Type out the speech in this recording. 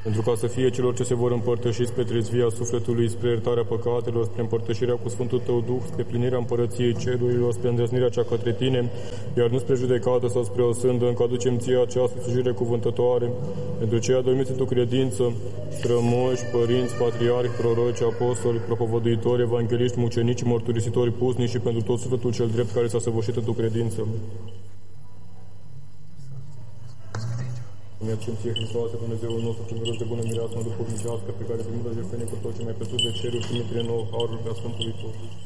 pentru ca să fie celor ce se vor împărtăși spre trezvia sufletului, spre iertarea păcatelor, spre împărtășirea cu Sfântul Tău Duh, spre plinirea împărăției cerurilor, spre îndrăznirea cea către Tine, iar nu spre judecată sau spre o sândă, încă aducem Ție această slujire cuvântătoare, pentru cei adormiți într-o credință, strămoși, părinți, patriarhi, proroci, apostoli, propovăduitori, evangeliști, mucenici, mărturisitori, pusnici și pentru tot sufletul cel drept care s-a săvârșit într-o credință. Îmi acem Ție, Hristoase, Dumnezeul nostru, ce miros de bună mireasmă duhovnicească, pe care primit-o jertfenie cu tot ce mai presus de ceruri, și mi nouă harul prea Sfântului Tău.